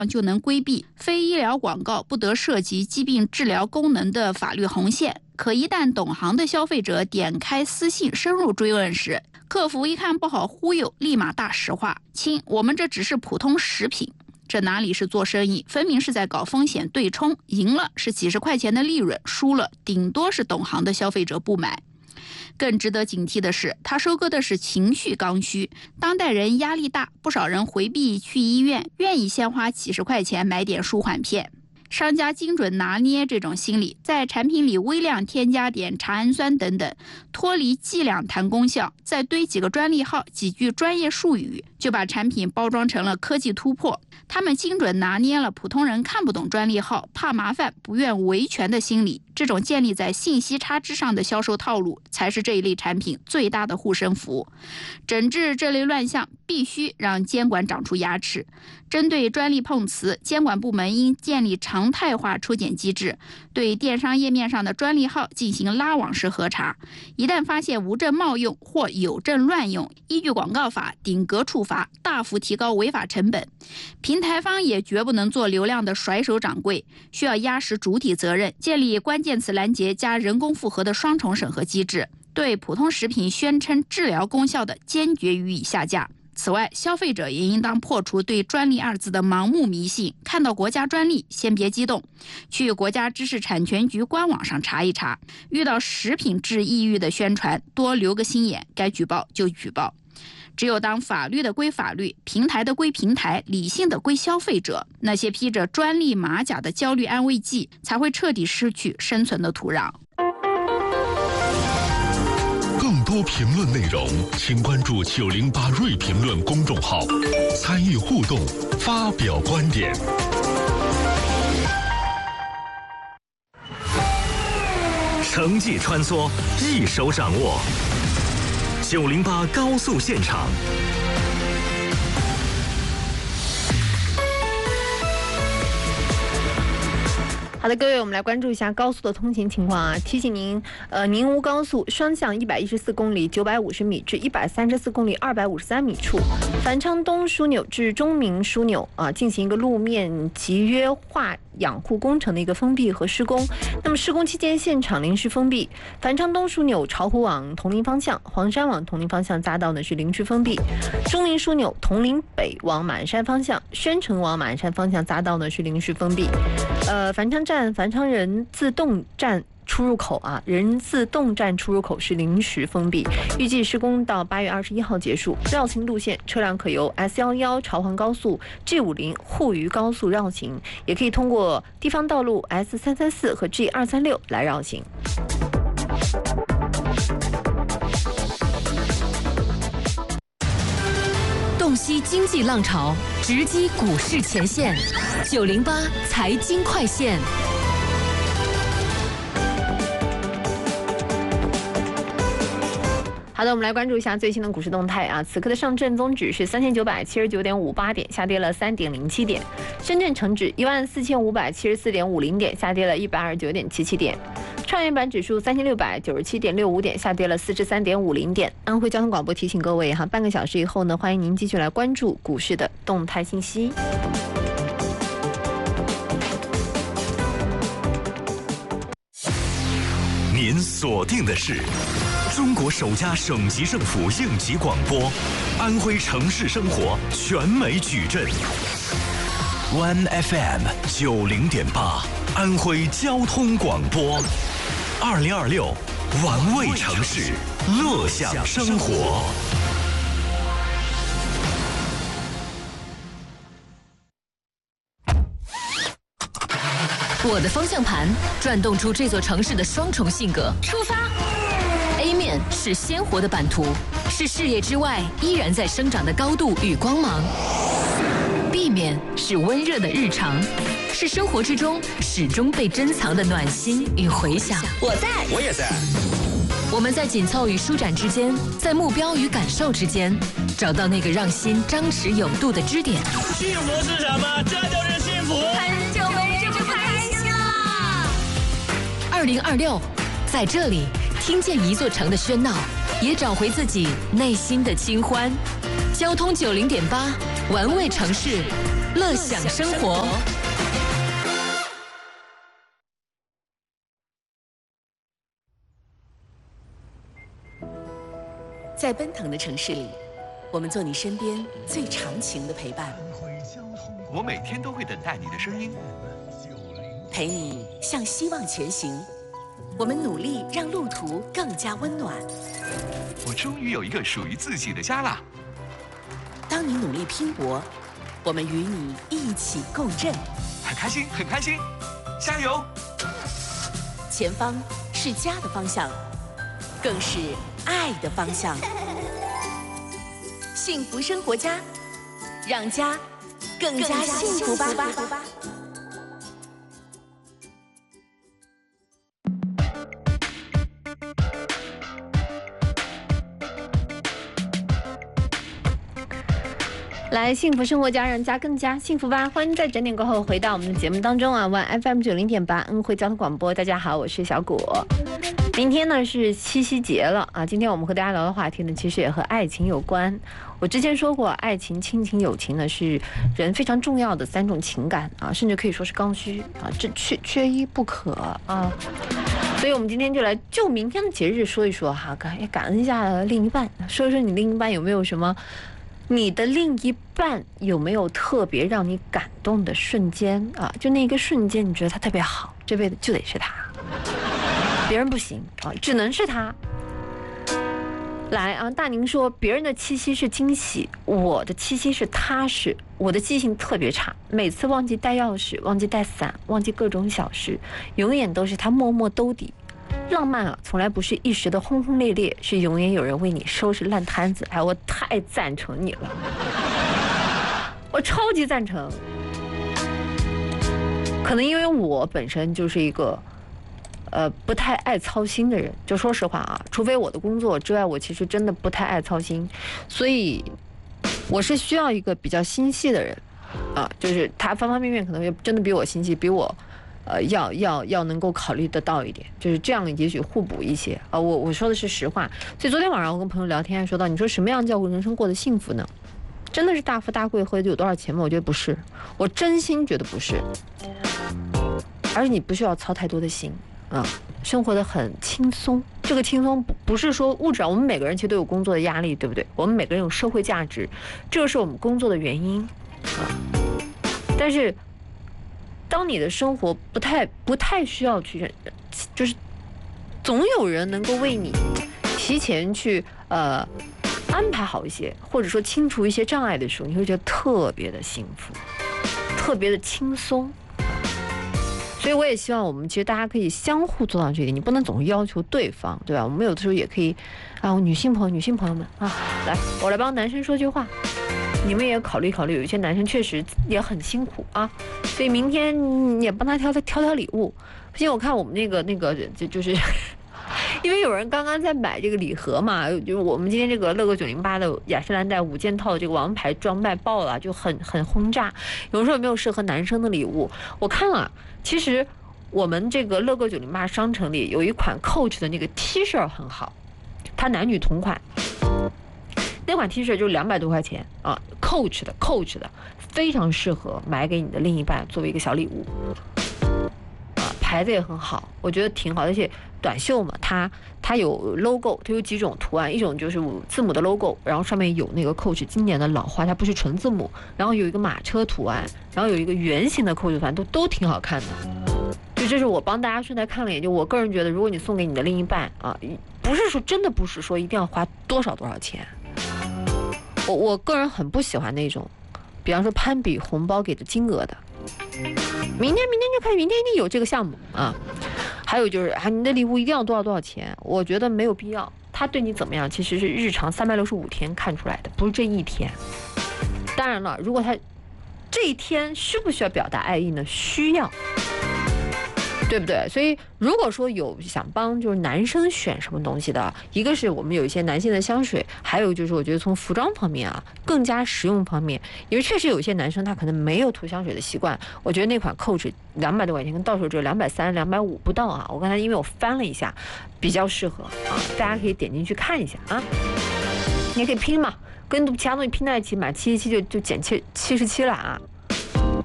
就能规避非医疗广告不得涉及疾病治疗功能的法律红线。可一旦懂行的消费者点开私信深入追问时，客服一看不好忽悠，立马大实话：亲，我们这只是普通食品。这哪里是做生意，分明是在搞风险对冲，赢了是几十块钱的利润，输了顶多是懂行的消费者不买。更值得警惕的是，他收割的是情绪刚需。当代人压力大，不少人回避去医院，愿意先花几十块钱买点舒缓片。商家精准拿捏这种心理，在产品里微量添加点茶氨酸等等，脱离剂量谈功效，再堆几个专利号，几句专业术语，就把产品包装成了科技突破。他们精准拿捏了普通人看不懂专利号、怕麻烦、不愿维权的心理。这种建立在信息差之上的销售套路，才是这一类产品最大的护身符。整治这类乱象，必须让监管长出牙齿。针对专利碰瓷，监管部门应建立常态化抽检机制，对电商页面上的专利号进行拉网式核查。一旦发现无证冒用或有证乱用，依据广告法顶格处罚，大幅提高违法成本。平台方也绝不能做流量的甩手掌柜，需要压实主体责任，建立关键词拦截加人工复核的双重审核机制，对普通食品宣称治疗功效的坚决予以下架。此外，消费者也应当破除对专利二字的盲目迷信，看到国家专利先别激动，去国家知识产权局官网上查一查。遇到食品治抑郁的宣传，多留个心眼，该举报就举报。只有当法律的归法律，平台的归平台，理性的归消费者，那些披着专利马甲的焦虑安慰剂才会彻底失去生存的土壤。 更多评论内容，请关注908瑞评论公众号，参与互动，发表观点。 城际穿梭，一手掌握。908高速现场。 好的，各位，我们来关注一下高速的通行情况啊。提醒您，宁吴高速双向114公里950米至134公里253米处，繁昌东枢纽至中明枢纽进行一个路面集约化养护工程的一个封闭和施工。那么施工期间，现场临时封闭。繁昌东枢纽巢湖往铜陵方向、黄山往铜陵方向匝道呢是临时封闭。中明枢纽铜陵北往马鞍山方向、宣城往马鞍山方向匝道呢是临时封闭。繁昌站繁昌人自动站出入口人自动站出入口是临时封闭，预计施工到8月21号结束。绕行路线车辆可由 S11朝黄高速、G50沪渝高速绕行，也可以通过地方道路 S334和 G236来绕行。 洞悉经济浪潮，直击股市前线，908财经快线。 好的，我们来关注一下最新的股市动态啊。此刻的上证综指是3979.58点，下跌了3.07点；深圳成指14574.50点，下跌了129.77点；创业板指数3697.65点，下跌了43.50点。安徽交通广播提醒各位哈，半个小时以后呢，欢迎您继续来关注股市的动态信息。 您锁定的是中国首家省级政府应急广播，安徽城市生活全美矩阵。One FM 90.8，安徽交通广播。2026，玩味城市，乐享生活。 我的方向盘转动出这座城市的双重性格。出发。A 面是鲜活的版图，是视野之外依然在生长的高度与光芒。B 面是温热的日常，是生活之中始终被珍藏的暖心与回响。 我在， 我也在。 我们在紧凑与舒展之间，在目标与感受之间，找到那个让心张弛有度的支点。 幸福是什么？这就是幸福。 很久没这么开心了。2026，在这里听见一座城的喧闹，也找回自己内心的清欢。交通90.8，玩味城市， 乐享生活。在奔腾的城市里，我们做你身边最长情的陪伴。 我每天都会等待你的声音， 陪你向希望前行。我们努力让路途更加温暖。 我终于有一个属于自己的家啦！ 当你努力拼搏，我们与你一起共振。 很开心，很开心，加油！ 前方是家的方向，更是爱的方向。幸福生活家，让家更加幸福吧。 来，幸福生活家，让家更加幸福吧！欢迎在整点过后回到我们的节目当中啊，One FM 90.8恩惠交通广播。大家好，我是小果。明天呢是七夕节了啊，今天我们和大家聊的话题呢，其实也和爱情有关。我之前说过，爱情、亲情、友情呢是人非常重要的3种情感啊，甚至可以说是刚需啊，这缺一不可啊。所以我们今天就来就明天的节日说一说哈，感恩一下另一半，说一说你另一半有没有什么。你的另一半有没有特别让你感动的瞬间啊？就那个瞬间，你觉得他特别好，这辈子就得是他，别人不行啊，只能是他。来啊，大宁说，别人的七夕是惊喜，我的七夕是踏实。我的记性特别差，每次忘记带钥匙，忘记带伞，忘记各种小事，永远都是他默默兜底。浪漫啊，从来不是一时的轰轰烈烈，是永远有人为你收拾烂摊子。哎，我太赞成你了，我超级赞成。可能因为我本身就是一个，不太爱操心的人。就说实话啊，除非我的工作之外，我其实真的不太爱操心。所以，我是需要一个比较心细的人，啊，就是他方方面面可能真的比我心细，比我。要能够考虑得到一点，就是这样，也许互补一些啊。我说的是实话。所以昨天晚上我跟朋友聊天，说到你说什么样叫人生过得幸福呢？真的是大富大贵和有多少钱吗？我觉得不是，我真心觉得不是。而且你不需要操太多的心啊，生活的很轻松。这个轻松不是说物质啊，我们每个人其实都有工作的压力，对不对？我们每个人有社会价值，这是我们工作的原因啊。但是。当你的生活不太需要去，就是总有人能够为你提前去安排好一些，或者说清除一些障碍的时候，你会觉得特别的幸福，特别的轻松。所以我也希望我们其实大家可以相互做到这一点，你不能总是要求对方，对吧？我们有的时候也可以啊，女性朋友们啊，来，我来帮男生说句话。你们也考虑考虑，有一些男生确实也很辛苦啊，所以明天你也帮他挑礼物。不行，我看我们那个就是，因为有人刚刚在买这个礼盒嘛，就是我们今天这个乐购908的雅诗兰黛5件套的这个王牌装卖爆了，就很轰炸。有人说有没有适合男生的礼物？我看了，其实我们这个乐购908商城里有一款 Coach 的那个 T 恤很好，它男女同款。那款 T 恤就200多块钱啊 ，Coach 的，非常适合买给你的另一半作为一个小礼物，啊，牌子也很好，我觉得挺好，而且短袖嘛，它有 logo， 它有几种图案，一种就是字母的 logo， 然后上面有那个 Coach 今年的老花，它不是纯字母，然后有一个马车图案，然后有一个圆形的 Coach 图案，都挺好看的。就这是我帮大家顺带看了一眼，就我个人觉得，如果你送给你的另一半啊，不是说一定要花多少钱。我个人很不喜欢那种，比方说攀比红包给的金额的。明天就看，明天一定有这个项目啊。还有就是啊，你的礼物一定要多少钱？我觉得没有必要。他对你怎么样，其实是日常365天看出来的，不是这一天。当然了，如果他这一天需不需要表达爱意呢？需要。对不对？所以如果说有想帮就是男生选什么东西的，一个是我们有一些男性的香水，还有就是我觉得从服装方面啊，更加实用方面，因为确实有一些男生他可能没有涂香水的习惯，我觉得那款 Coach 200多块钱，跟到手只有230、250不到啊。我刚才因为我翻了一下，比较适合啊，大家可以点进去看一下啊。你也可以拼嘛，跟其他东西拼在一起，买717就减77了啊。